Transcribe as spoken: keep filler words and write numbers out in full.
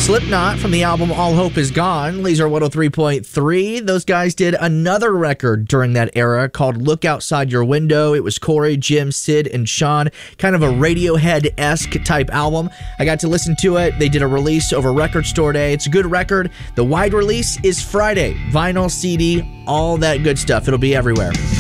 Slipknot from the album All Hope Is Gone. Laser one oh three point three. Those guys did another record during that era called Look Outside Your Window. It was Corey, Jim, Sid, and Sean. Kind of a Radiohead-esque type album. I got to listen to it. They did a release over Record Store Day. It's a good record. The wide release is Friday. Vinyl, C D, all that good stuff. It'll be everywhere.